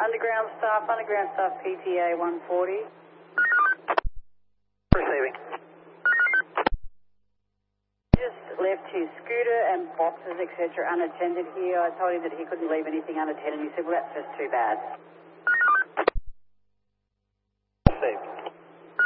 underground staff PTA 140. Receiving. Just left his scooter and boxes, etc. unattended here. I told him that he couldn't leave anything unattended. He said, well, that's just too bad.